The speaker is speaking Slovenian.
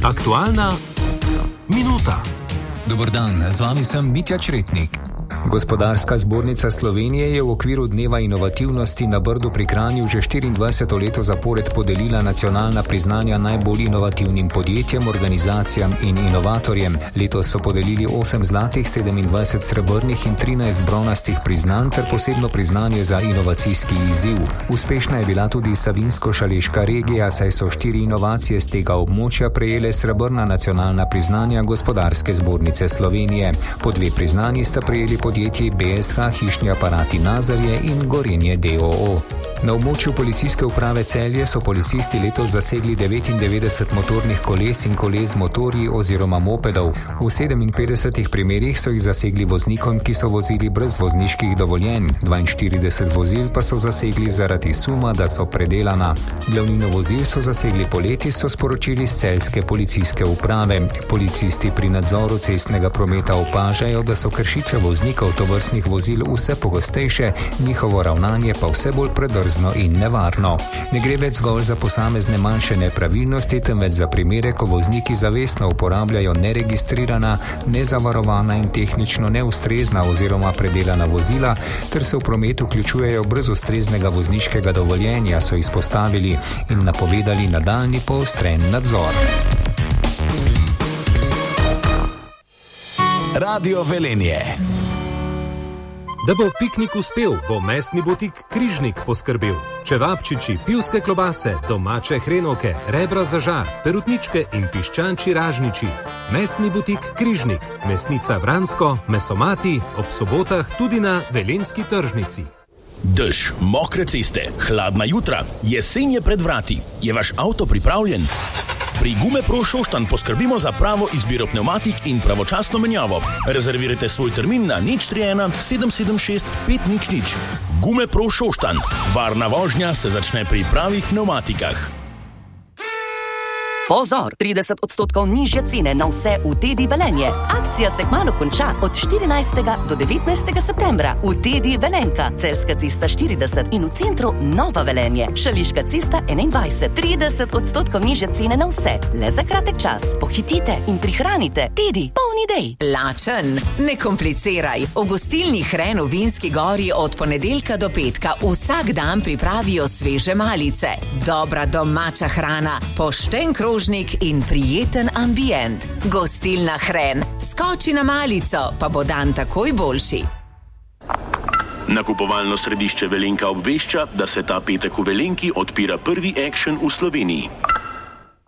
Aktualna minuta. Dober dan, z vami sem Mitja Čretnik. Gospodarska zbornica Slovenije je v okviru Dneva inovativnosti na Brdu pri Kranju že 24. leto zapored podelila nacionalna priznanja najbolj inovativnim podjetjem, organizacijam in inovatorjem. Letos so podelili 8 zlatih, 27 srebrnih in 13 bronastih priznanj ter posebno priznanje za inovacijski izziv. Uspešna je bila tudi Savinjsko-Šaleška regija, saj so 4 inovacije z tega območja prejele srebrna nacionalna priznanja Gospodarske zbornice Slovenije. Po 2 priznanji sta prejeli podjetji BSH, Hišni aparati Nazarje in Gorenje d.o.o. Na območju policijske uprave Celje so policisti letos zasegli 99 motornih koles in koles z motorji oziroma mopedov. V 57 primerih so jih zasegli voznikom, ki so vozili brez vozniških dovoljenj, 42 vozil pa so zasegli zaradi suma, da so predelana. Glavnino vozil so zasegli poleti, so sporočili z celjske policijske uprave. Policisti pri nadzoru cestnega prometa opažajo, da so kršitve voznikov tovrstnih vozil vse pogostejše, njihovo ravnanje pa vse bolj predrzno in nevarno. Ne gre več zgolj za posamezne manjše nepravilnosti, temveč za primere, ko vozniki zavestno uporabljajo neregistrirana, nezavarovana in tehnično neustrezna oziroma predelana vozila, ter se v promet vključujejo brez ustreznega vozniškega dovoljenja, so izpostavili in napovedali nadaljnji poostren nadzor. Radio Velenje. Da bo piknik uspel, bo mesni butik Križnik poskrbel. Čevapčiči, pivske klobase, domače hrenovke, rebra za žar, perutničke in piščančji ražniči. Mesni butik Križnik, mesnica Vransko, mesomati, ob sobotah tudi na Velenjski tržnici. Dež, mokre ceste, hladna jutra, jesen je pred vrati. Je vaš avto pripravljen? Pri Gume Pro Šoštanj poskrbimo za pravo izbiro pnevmatik in pravočasno menjavo. Rezervirajte svoj termin na 031 776 500. Gume Pro Šoštanj. Varna vožnja se začne pri pravih pnevmatikah. Pozor, 30% nižje cene na vse v Tedi Velenje. Akcija se kmalu konča od 14. do 19. septembra. V Tedi Velenka, Celjska cesta 40 in v centru Nova Velenje, Šališka cesta 21. 30% nižje cene na vse. Le za kratek čas. Pohitite in prihranite. Tedi, polni dej. Lačen, ne kompliciraj. V gostilni Hren v Vinski Gori od ponedeljka do petka vsak dan pripravijo sveže malice. Dobra domača hrana, pošten krožnik in prijeten ambient. Gostilna Hren. Skoči na malico, pa bo dan takoj boljši. Nakupovalno središče Velenka obvešča, da se ta petek v Velenki odpira prvi Action v Sloveniji.